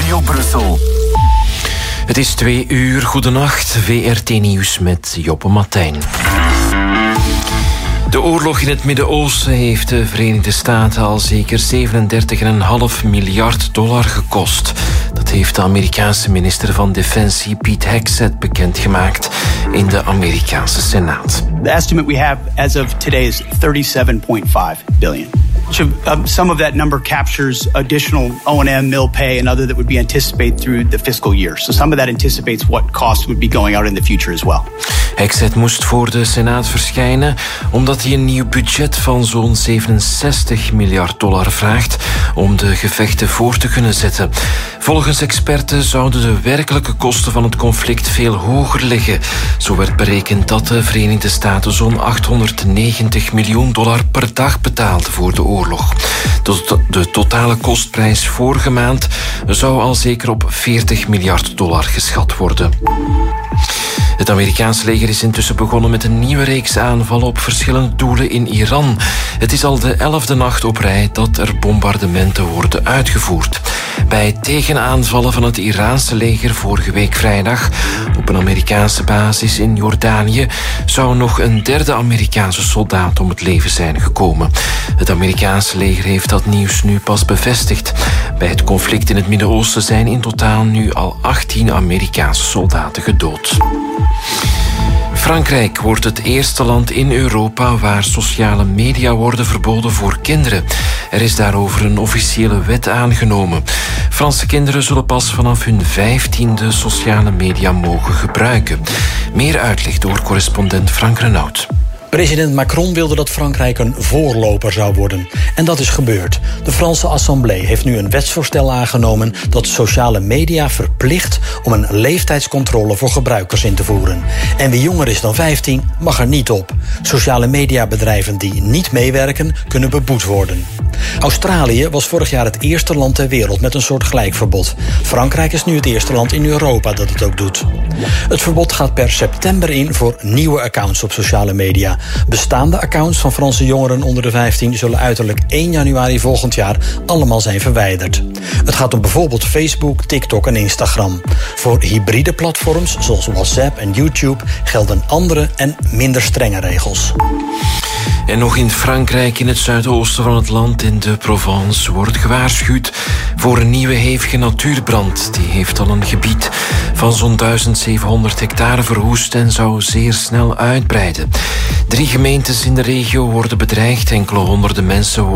Radio Brussel. Het is 2:00, goedenacht, VRT Nieuws met Joppe Martijn. De oorlog in het Midden-Oosten heeft de Verenigde Staten al zeker $37,5 miljard gekost. Dat heeft de Amerikaanse minister van Defensie Pete Hegseth bekendgemaakt in de Amerikaanse Senaat. The estimate we have as of today is $37.5 billion. Some of that number captures additional O&M, mill pay, and other that would be anticipated through the fiscal year. So some of that anticipates what costs would be going out in the future as well. Hegseth moest voor de Senaat verschijnen omdat hij een nieuw budget van zo'n $67 miljard vraagt om de gevechten voor te kunnen zetten. Volgens experten zouden de werkelijke kosten van het conflict veel hoger liggen. Zo werd berekend dat de Verenigde Staten zo'n $890 miljoen per dag betaalden voor de oorlog. De totale kostprijs vorige maand zou al zeker op $40 miljard geschat worden. Het Amerikaanse leger is intussen begonnen met een nieuwe reeks aanvallen op verschillende doelen in Iran. Het is al de 11e nacht op rij dat er bombardementen worden uitgevoerd. Bij tegenaanvallen van het Iraanse leger vorige week vrijdag op een Amerikaanse basis in Jordanië zou nog een derde Amerikaanse soldaat om het leven zijn gekomen. Het Amerikaanse leger heeft dat nieuws nu pas bevestigd. Bij het conflict in het Midden-Oosten zijn in totaal nu al 18 Amerikaanse soldaten gedood. Frankrijk wordt het eerste land in Europa waar sociale media worden verboden voor kinderen. Er is daarover een officiële wet aangenomen. Franse kinderen zullen pas vanaf hun 15e sociale media mogen gebruiken. Meer uitleg door correspondent Frank Renaud. President Macron wilde dat Frankrijk een voorloper zou worden. En dat is gebeurd. De Franse Assemblée heeft nu een wetsvoorstel aangenomen dat sociale media verplicht om een leeftijdscontrole voor gebruikers in te voeren. En wie jonger is dan 15 mag er niet op. Sociale mediabedrijven die niet meewerken kunnen beboet worden. Australië was vorig jaar het eerste land ter wereld met een soortgelijk verbod. Frankrijk is nu het eerste land in Europa dat het ook doet. Het verbod gaat per september in voor nieuwe accounts op sociale media. Bestaande accounts van Franse jongeren onder de 15 zullen uiterlijk 1 januari volgend jaar allemaal zijn verwijderd. Het gaat om bijvoorbeeld Facebook, TikTok en Instagram. Voor hybride platforms zoals WhatsApp en YouTube gelden andere en minder strenge regels. En nog in Frankrijk, in het zuidoosten van het land, in de Provence, wordt gewaarschuwd voor een nieuwe hevige natuurbrand. Die heeft al een gebied van zo'n 1700 hectare verwoest en zou zeer snel uitbreiden. 3 gemeentes in de regio worden bedreigd, enkele honderden mensen